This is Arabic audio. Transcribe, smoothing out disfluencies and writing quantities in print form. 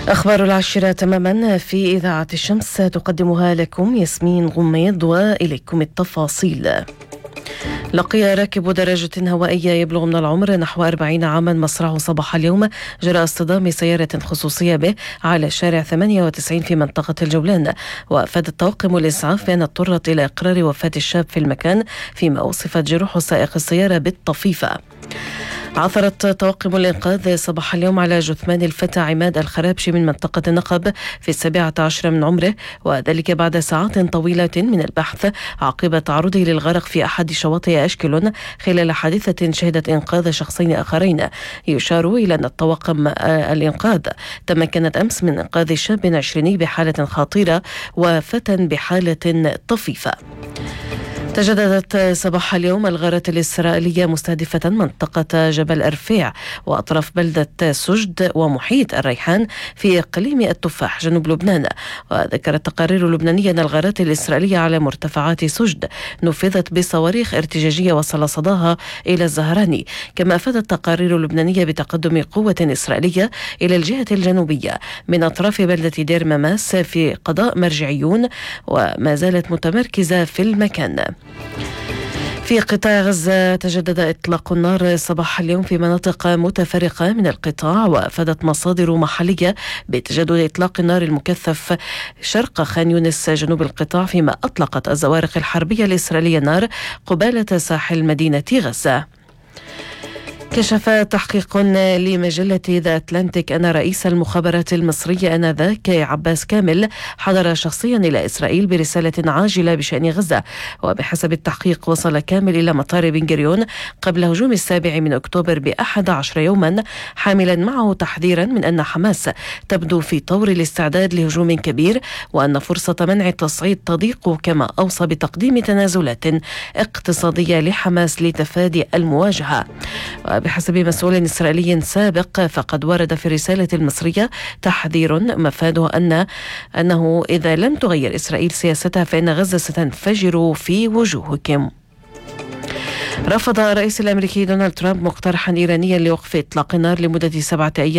أخبار العاشرة تماما في إذاعة الشمس تقدمها لكم ياسمين غميض، وإليكم التفاصيل. لقي راكب دراجة هوائية يبلغ من العمر نحو 40 عاما مصرعه صباح اليوم جراء اصطدام سيارة خصوصية به على شارع 98 في منطقة الجولان، وأفاد الطواقم الإسعاف بأن اضطرت إلى إقرار وفاة الشاب في المكان، فيما وصفت جروح سائق السيارة بالطفيفة. عثرت طواقم الإنقاذ صباح اليوم على جثمان الفتى عماد الخرابشي من منطقة النقب في 17 من عمره، وذلك بعد ساعات طويلة من البحث عقب تعرضه للغرق في أحد شواطئ أشكل خلال حادثة شهدت إنقاذ شخصين آخرين. يشار إلى أن الطواقم الإنقاذ تمكنت أمس من إنقاذ شاب 20 بحالة خطيرة وفتى بحالة طفيفة. تجددت صباح اليوم الغارات الإسرائيلية مستهدفة منطقة جبل أرفيع وأطراف بلدة سجد ومحيط الريحان في إقليم التفاح جنوب لبنان. وذكرت تقارير لبنانية أن الغارات الإسرائيلية على مرتفعات سجد نفذت بصواريخ ارتجاجية وصل صداها إلى الزهراني. كما أفادت تقارير لبنانية بتقدم قوة إسرائيلية إلى الجهة الجنوبية من أطراف بلدة دير مماس في قضاء مرجعيون، وما زالت متمركزة في المكان. في قطاع غزة تجدد إطلاق النار صباح اليوم في مناطق متفرقة من القطاع، وأفادت مصادر محلية بتجدد إطلاق النار المكثف شرق خان يونس جنوب القطاع، فيما أطلقت الزوارق الحربية الإسرائيلية النار قبالة ساحل مدينة غزة. كشف تحقيق لمجلة ذا أتلانتيك أن رئيس المخابرات المصرية آنذاك عباس كامل حضر شخصيا إلى إسرائيل برسالة عاجلة بشأن غزة. وبحسب التحقيق وصل كامل إلى مطار بن غوريون قبل هجوم 7 من أكتوبر ب11 يوما، حاملا معه تحذيرا من أن حماس تبدو في طور الاستعداد لهجوم كبير، وأن فرصة منع التصعيد تضيق، كما أوصى بتقديم تنازلات اقتصادية لحماس لتفادي المواجهة. بحسب مسؤول إسرائيلي سابق فقد ورد في الرسالة المصرية تحذير مفاده أنه إذا لم تغير إسرائيل سياستها فإن غزة ستنفجر في وجوهكم. رفض الرئيس الأمريكي دونالد ترامب مقترحا إيرانيا لوقف إطلاق النار لمدة 7 أيام